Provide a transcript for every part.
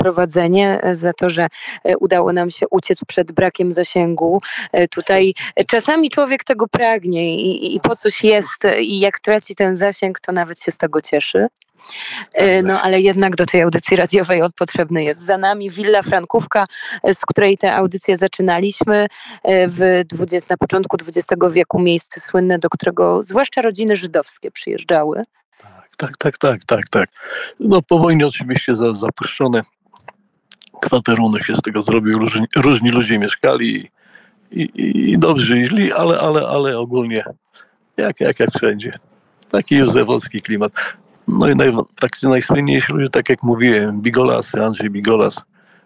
prowadzenie, za to, że udało nam się uciec przed brakiem zasięgu. Tutaj czasami człowiek tego pragnie i po coś jest i jak traci ten zasięg, to nawet się z tego cieszy. No ale jednak do tej audycji radiowej potrzebny jest. Za nami Willa Frankówka, z której tę audycję zaczynaliśmy na początku XX wieku, miejsce słynne, do którego zwłaszcza rodziny żydowskie przyjeżdżały. Tak. No po wojnie oczywiście zapuszczone kwaterunek się z tego zrobił, różni ludzie mieszkali i dobrzy i źli, ale ogólnie jak wszędzie. Taki józefowski klimat. No i najsłynniejsi ludzie, tak jak mówiłem, Bigolasy, Andrzej Bigolas.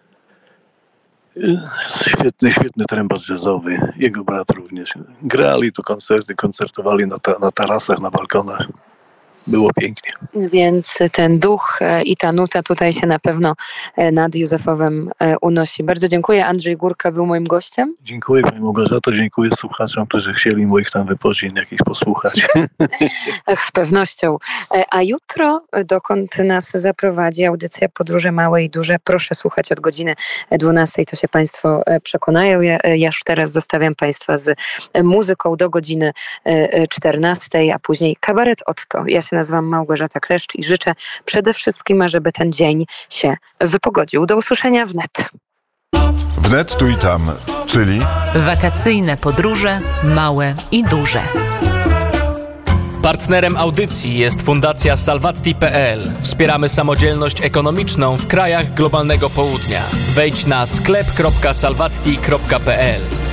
Świetny trębacz jazzowy, jego brat również. Grali tu koncertowali na tarasach, na balkonach. Było pięknie. Więc ten duch i ta nuta tutaj się na pewno nad Józefowem unosi. Bardzo dziękuję. Andrzej Górka był moim gościem. Dziękuję Pani Małgorzato, dziękuję słuchaczom, którzy chcieli moich tam wypożyczeń jakichś posłuchać. Z pewnością. A jutro, dokąd nas zaprowadzi audycja Podróże Małe i Duże, proszę słuchać od godziny 12, to się Państwo przekonają. Ja już teraz zostawiam Państwa z muzyką do godziny 14, a później kabaret Otto. Ja się nazywam Małgorzata Kleszcz i życzę przede wszystkim, żeby ten dzień się wypogodził. Do usłyszenia wnet. Wnet tu i tam, czyli wakacyjne podróże małe i duże. Partnerem audycji jest Fundacja Salvatti.pl. Wspieramy samodzielność ekonomiczną w krajach globalnego południa. Wejdź na sklep.salvatti.pl.